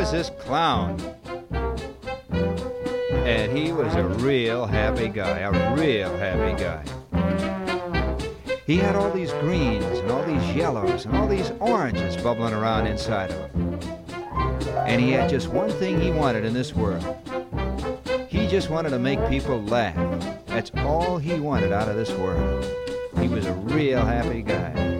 was this clown. And he was a real happy guy, a real happy guy. He had all these greens and all these yellows and all these oranges bubbling around inside of him. And he had just one thing he wanted in this world. He just wanted to make people laugh. That's all he wanted out of this world. He was a real happy guy.